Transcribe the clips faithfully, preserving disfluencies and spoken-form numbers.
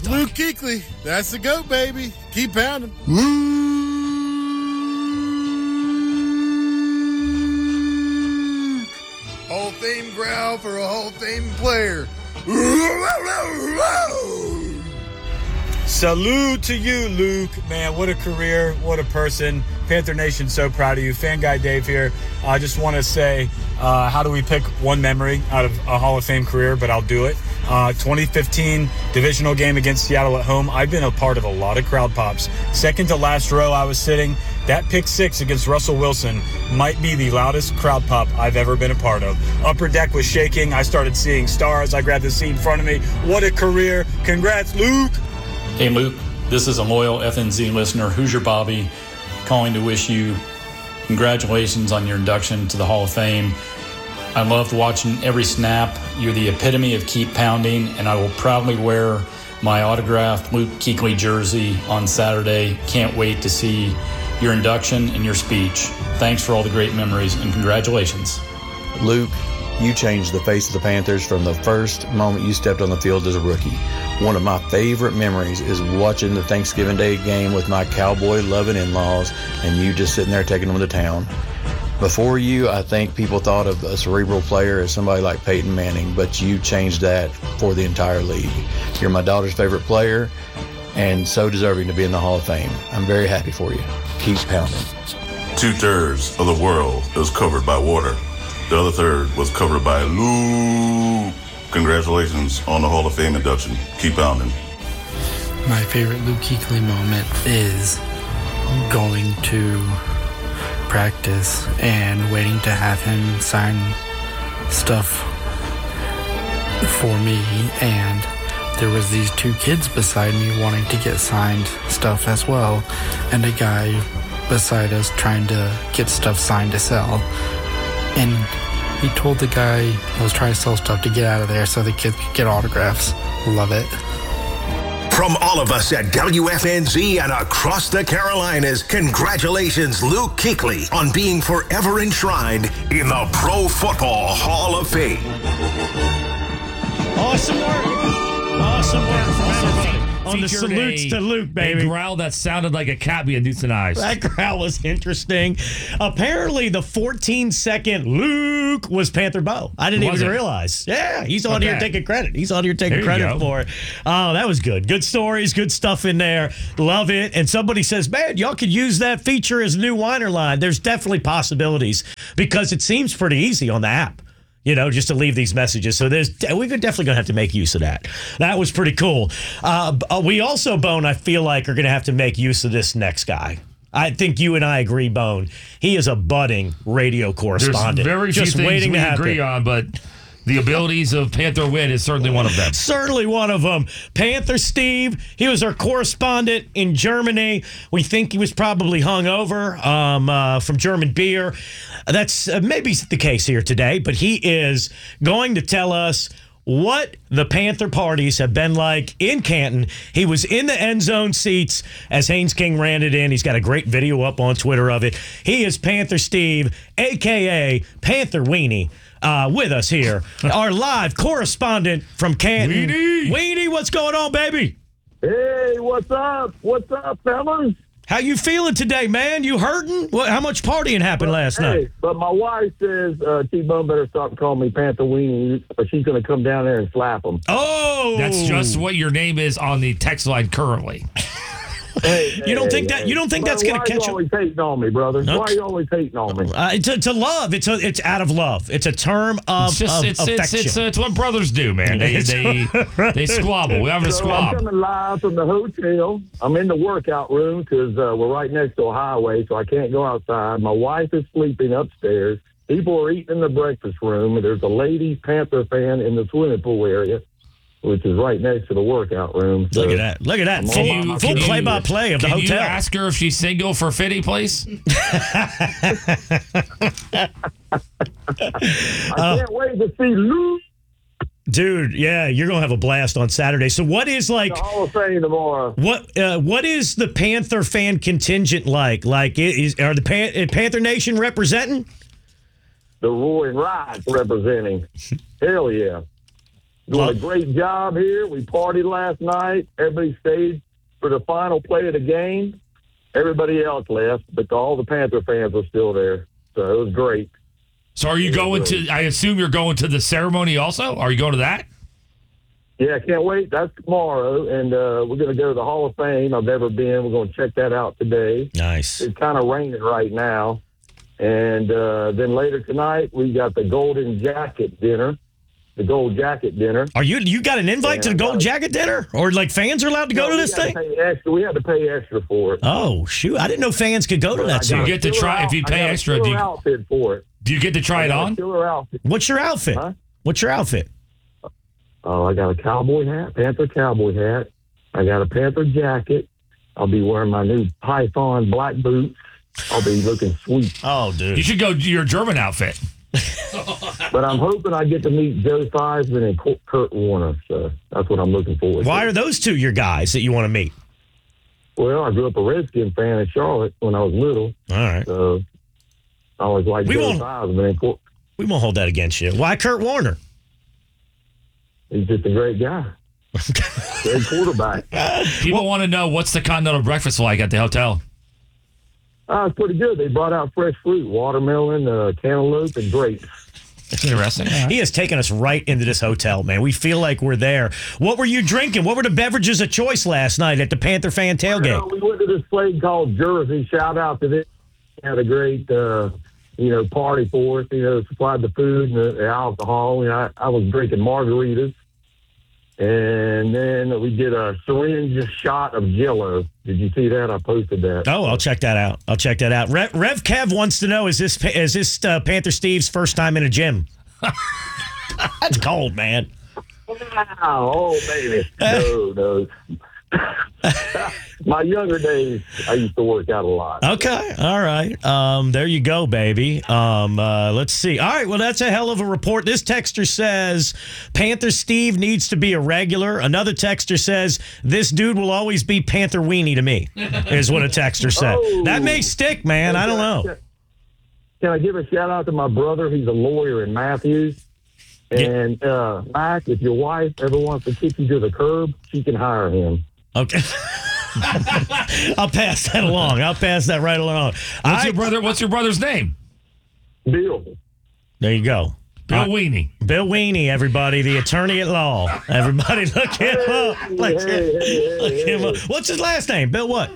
Luke Kuechly, that's the GOAT, baby. Keep pounding. Hall of Fame growl for a Hall of Fame player. Salute to you, Luke. Man, what a career. What a person. Panther Nation, so proud of you. Fan Guy Dave here. I just want to say, uh, how do we pick one memory out of a Hall of Fame career? But I'll do it. Uh, twenty fifteen divisional game against Seattle at home. I've been a part of a lot of crowd pops. Second to last row I was sitting. That pick six against Russell Wilson might be the loudest crowd pop I've ever been a part of. Upper deck was shaking. I started seeing stars. I grabbed the seat in front of me. What a career. Congrats, Luke. Hey, Luke. This is a loyal F N Z listener, Hoosier Bobby, calling to wish you congratulations on your induction to the Hall of Fame. I loved watching every snap. You're the epitome of keep pounding, and I will proudly wear my autographed Luke Kuechly jersey on Saturday. Can't wait to see your induction and your speech. Thanks for all the great memories, and congratulations. Luke, you changed the face of the Panthers from the first moment you stepped on the field as a rookie. One of my favorite memories is watching the Thanksgiving Day game with my cowboy-loving in-laws and you just sitting there taking them to town. Before you, I think people thought of a cerebral player as somebody like Peyton Manning, but you changed that for the entire league. You're my daughter's favorite player and so deserving to be in the Hall of Fame. I'm very happy for you. Keep pounding. Two-thirds of the world is covered by water. The other third was covered by Luke. Congratulations on the Hall of Fame induction. Keep pounding. My favorite Luke Kuechly moment is going to practice and waiting to have him sign stuff for me, and there was these two kids beside me wanting to get signed stuff as well, and a guy beside us trying to get stuff signed to sell. And he told the guy who was trying to sell stuff to get out of there so the kids could get autographs. Love it. From all of us at W F N Z and across the Carolinas, congratulations, Luke Kuechly, on being forever enshrined in the Pro Football Hall of Fame. Awesome work. Awesome work from everybody. On the Featured salutes a- to Luke, baby. A growl that sounded like a cat being euthanized. That growl was interesting. Apparently, the fourteen-second Luke was Panther Bo. I didn't Was even it? realize. Yeah, he's on Okay. here taking credit. He's on here taking There you credit go. for it. Oh, that was good. Good stories, good stuff in there. Love it. And somebody says, man, y'all could use that feature as a new Weiner line. There's definitely possibilities because it seems pretty easy on the app. You know, just to leave these messages. So there's, we're definitely going to have to make use of that. That was pretty cool. Uh, we also, Bone, I feel like are going to have to make use of this next guy. I think you and I agree, Bone. He is a budding radio correspondent. There's very few just things waiting we to happen. agree on, but the abilities of Panther Win is certainly one of them. Certainly one of them. Panther Steve, he was our correspondent in Germany. We think he was probably hungover um, uh, from German beer. That's uh, maybe the case here today, but he is going to tell us what the Panther parties have been like in Canton. He was in the end zone seats as Haynes King ran it in. He's got a great video up on Twitter of it. He is Panther Steve, a k a. Panther Weenie. Uh, with us here, our live correspondent from Canton. Weenie. Weenie, what's going on, baby? Hey, what's up? What's up, fellas? How you feeling today, man? You hurting? What? How much partying happened last hey, night? But my wife says uh, T-Bone better stop calling me Panther Weenie, or she's going to come down there and slap him. Oh, That's just what your name is on the text line currently. Hey, You don't hey, think that- hey. you don't think Brother, that's gonna why catch you up? always hating on me, brother? Why Okay. you always hating on me? Uh, it's, it's a love. It's a, it's out of love. It's a term of, It's just of it's, it's, affection. it's, it's what brothers do, man. They they they squabble. We're having a So I'm squab. coming live from the hotel. I'm in the workout room because uh, we're right next to a highway, so I can't go outside. My wife is sleeping upstairs. People are eating in the breakfast room. There's a lady Panther fan in the swimming pool area, which is right next to the workout room. So Look at that. Look at that. I'm Full, on my- full can you- play-by-play of the Can you hotel. ask her if she's single for Fitty, please? I can't wait to see Lou Dude, yeah, you're going to have a blast on Saturday. So what is in like... the Hall of Fame tomorrow. What uh, what is the Panther fan contingent like? Like, is are the Pan- Panther Nation representing? The Roaring Rides representing. Hell yeah. Doing a great job here. We partied last night. Everybody stayed for the final play of the game. Everybody else left, but all the Panther fans were still there. So it was great. So are you going to, I assume you're going to the ceremony also? Are you going to that? Yeah, I can't wait. That's tomorrow, and uh, we're going to go to the Hall of Fame. I've never been. We're going to check that out today. Nice. It's kind of raining right now. And uh, then later tonight, we got the Golden Jacket dinner, the Gold Jacket dinner. Are you you got an invite to the Gold Jacket dinner? Or, like, fans are allowed to go No, to we this had thing? to pay extra. We had to pay extra for it. Oh, shoot. I didn't know fans could go to But that. I So got you a get to killer try- out- if you pay I got a extra, do killer you- outfit for it. Do you get to try I it got a on? Killer outfit. What's your outfit? Huh? What's your outfit? Oh, I got a cowboy hat, Panther cowboy hat. I got a Panther jacket. I'll be wearing my new Python black boots. I'll be looking sweet. Oh, dude. You should go to your German outfit. But I'm hoping I get to meet Joe Theismann and Kurt Warner. So that's what I'm looking forward Why to. are those two your guys that you want to meet? Well, I grew up a Redskin fan in Charlotte when I was little. All right. So I always liked We Joe won't- Theismann. And Kurt- We won't hold that against you. Why Kurt Warner? He's just a great guy. Great quarterback. People want to know, what's the continental breakfast like at the hotel? Uh, it's pretty good. They brought out fresh fruit, watermelon, uh, cantaloupe, and grapes. Interesting. He has taken us right into this hotel, man. We feel like we're there. What were you drinking? What were the beverages of choice last night at the Panther fan tailgate? Well, we went to this place called Jersey. Shout out to this. Had a great, uh, you know, party for us. You know, supplied the food and the, the alcohol. You know, I, I was drinking margaritas. And then we did a syringe shot of Jell-O. Did you see that? I posted that. Oh, I'll check that out. I'll check that out. Rev, Rev Kev wants to know, is this is this uh, Panther Steve's first time in a gym? That's cold, man. Wow, oh, baby. No, no. My younger days, I used to work out a lot. Okay, all right. Um, there you go, baby. Um, uh, let's see. All right, well, that's a hell of a report. This texter says Panther Steve needs to be a regular. Another texter says this dude will always be Panther Weenie to me, is what a texter said. Oh. That may stick, man. I don't know. Can I give a shout out to my brother? He's a lawyer in Matthews. And uh, Mac, if your wife ever wants to kick you to the curb, she can hire him. Okay. I'll pass that along. I'll pass that right along. What's I, your brother? What's your brother's name? Bill. There you go. Bill Uh, Weenie. Bill Weenie, everybody, the attorney at law. Everybody, look him up. Look, hey, him, hey, look hey, him hey. up. What's his last name? Bill what?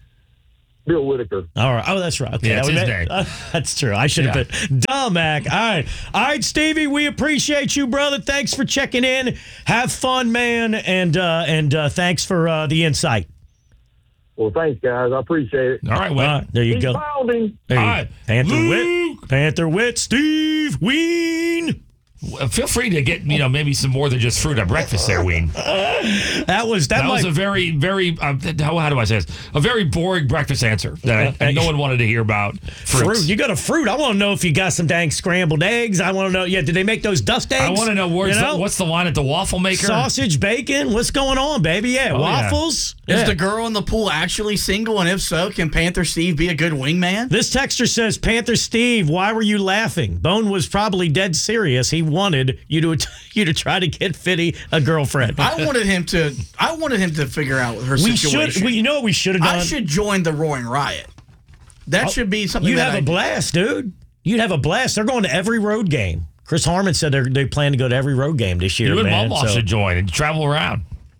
Bill Whitaker. All right. Oh, that's right. Okay. Yeah, it's That his was- name. uh, that's true. I should have Yeah. been dumb, Mac. All right. All right, Stevie, we appreciate you, brother. Thanks for checking in. Have fun, man. And uh, and uh, thanks for uh, the insight. Well, thanks, guys. I appreciate it. All right, All well, right. There you Keep go. pounding. There you All go. right. Panther Luke. Wit. Panther Wit. Steve Ween. feel free to get, you know, maybe some more than just fruit at breakfast there, Ween. That was that, That might, was a very, very, uh, how, how do I say this? A very boring breakfast answer that I, no one wanted to hear about. fruit. Fruits. You got a fruit. I want to know if you got some dang scrambled eggs. I want to know. Yeah, did they make those dust eggs? I want to know, where's You know? the, what's the line at the waffle maker? Sausage, bacon. What's going on, baby? Yeah, Oh, yeah. waffles. Is Yeah. the girl in the pool actually single? And if so, can Panther Steve be a good wingman? This texter says, Panther Steve, why were you laughing? Bone was probably dead serious. He wanted you to you to try to get Fitty a girlfriend. I wanted him to. I wanted him to figure out her we situation. should. We, you know what we should have done? I should join the Roaring Riot. That should be something. You'd that have I a blast, dude. You'd have a blast. They're going to every road game. Chris Harmon said they they plan to go to every road game this year. You and man. Mama So- should join and travel around.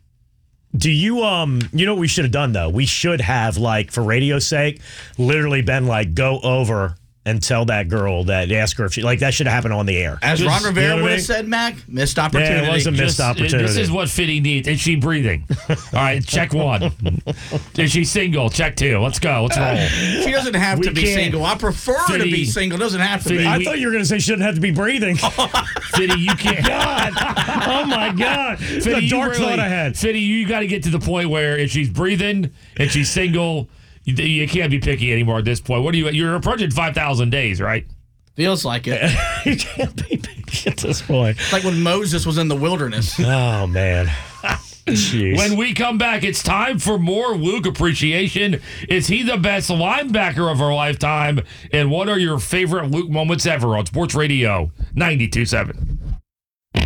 Do you um you know what we should have done though? We should have, like, for radio's sake, literally been like, go over and tell that girl that, ask her if she, like, that should have happened on the air. As Just- Ron you Rivera know what I would mean? have said, Mac, missed opportunity. Yeah, it was a missed Just- opportunity. This is what Fitty needs. Is she breathing? All right, check one. Is she single? Check two. Let's go. Let's roll. She doesn't have We to be can't- single. I prefer to Fitty- be single. Doesn't have to Fitty- be. I we- thought you were going to say she doesn't have to be breathing. Fitty, you can't. God. Oh, my God. It's Fitty, a you dark really- thought I had. Fitty, you got to get to the point where if she's breathing and she's single, you, you can't be picky anymore at this point. What are you? You're approaching five thousand days, right? Feels like it. You can't be picky at this point. It's like when Moses was in the wilderness. Oh, man. Jeez. When we come back, it's time for more Luke appreciation. Is he the best linebacker of our lifetime? And what are your favorite Luke moments ever on Sports Radio ninety-two point seven?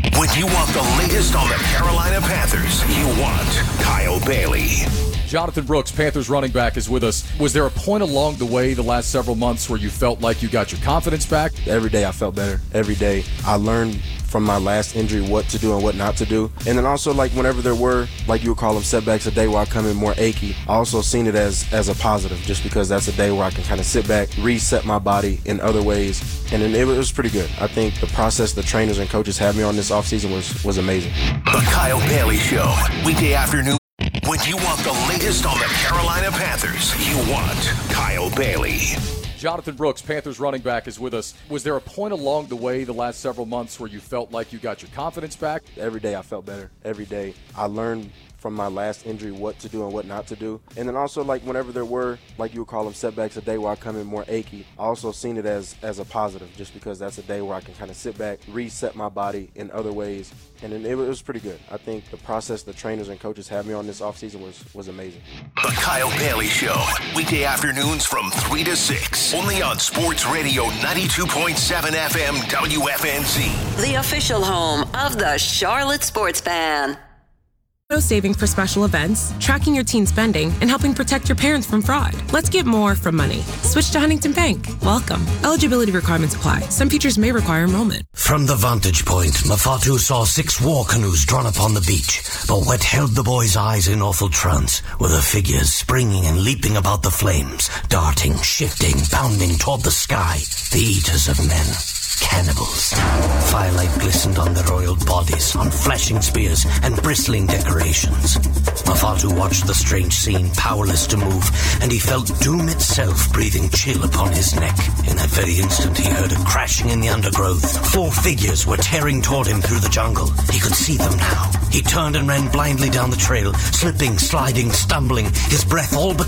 When you want the latest on the Carolina Panthers, you want Kyle Bailey. Jonathan Brooks, Panthers running back, is with us. Was there a point along the way the last several months where you felt like you got your confidence back? Every day I felt better. Every day I learned from my last injury what to do and what not to do. And then also, like, whenever there were, like you would call them setbacks, a day where I come in more achy, I also seen it as as a positive, just because that's a day where I can kind of sit back, reset my body in other ways. And then it was pretty good. I think the process the trainers and coaches had me on this offseason was, was amazing. The Kyle Bailey Show, weekday afternoon. When you want the latest on the Carolina Panthers, you want Kyle Bailey. Jonathan Brooks, Panthers running back, is with us. Was there a point along the way the last several months where you felt like you got your confidence back? Every day I felt better. Every day I learned from my last injury what to do and what not to do. And then also, like, whenever there were, like you would call them setbacks, a day where I come in more achy, I also seen it as as a positive, just because that's a day where I can kind of sit back, reset my body in other ways. And then it was pretty good. I think the process the trainers and coaches had me on this offseason was, was amazing. The Kyle Bailey Show, weekday afternoons from three to six, only on Sports Radio ninety-two point seven F M W F N Z. The official home of the Charlotte Sports Fan. Saving for special events, tracking your teen spending, and helping protect your parents from fraud. Let's get more from money. Switch to Huntington Bank. Welcome. Eligibility requirements apply. Some features may require enrollment. From the vantage point, Mafatu saw six war canoes drawn up on the beach, but what held the boy's eyes in awful trance were the figures springing and leaping about the flames, darting, shifting, bounding toward the sky, the eaters of men. Cannibals. Firelight glistened on their oiled bodies, on flashing spears and bristling decorations. Mafatu watched the strange scene, powerless to move, and he felt doom itself breathing chill upon his neck. In that very instant, he heard a crashing in the undergrowth. Four figures were tearing toward him through the jungle. He could see them now. He turned and ran blindly down the trail, slipping, sliding, stumbling, his breath all but